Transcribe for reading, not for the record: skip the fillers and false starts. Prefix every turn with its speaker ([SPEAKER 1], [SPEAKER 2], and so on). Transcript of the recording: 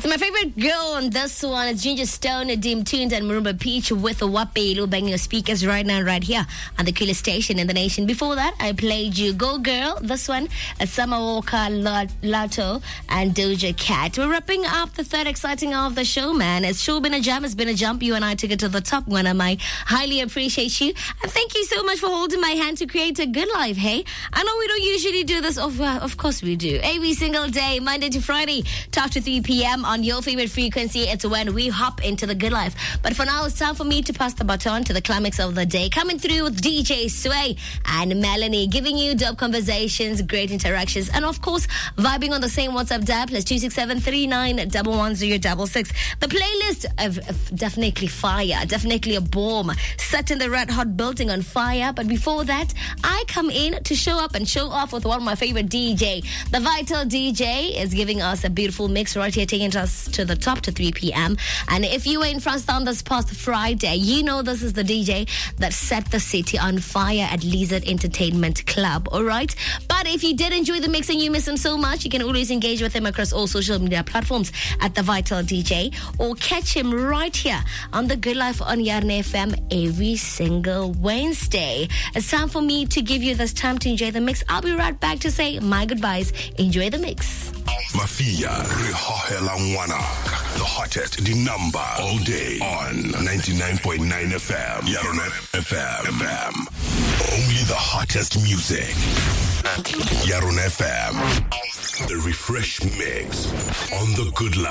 [SPEAKER 1] So my favorite girl on this one is Ginger Stone, Dim Tunes, and Marumba Peach with Wapi banging your speakers right now, right here on the coolest station in the nation. Before that, I played you Go Girl. This one is Summer Walker, Lato, and Doja Cat. We're wrapping up the third exciting hour of the show, man. It's sure been a jam. It's been a jump. You and I took it to the top. One of my highly appreciate you. And thank you so much for holding my hand to create a good life, hey? I know we don't usually do this. Of course we do. Every single day, Monday to Friday, 12 to 3 p.m. on your favorite frequency. It's when we hop into the good life. But for now, it's time for me to pass the baton to the climax of the day. Coming through with DJ Sway and Melanie, giving you dope conversations, great interactions, and of course, vibing on the same WhatsApp dial, +267 39 11066. The playlist of definitely fire, definitely a bomb, setting the red hot building on fire. But before that, I come in to show up and show off with one of my favorite DJ. The Vital DJ is giving us a beautiful mix right here, taking us to the top to 3 p.m. And if you were in Franston this past Friday, you know this is the DJ that set the city on fire at Lizard Entertainment Club, all right? But if you did enjoy the mix and you miss him so much, you can always engage with him across all social media platforms at The Vital DJ, or catch him right here on The Good Life on Yarn FM every single Wednesday. It's time for me to give you this time to enjoy the mix. I'll be right back to say my goodbyes. Enjoy the mix.
[SPEAKER 2] Mafia Rihahela Ngwanak, the hottest, the number all day on 99.9 FM. Yarn FM. Only the hottest music. Yarn FM. The refresh mix on the Good Life.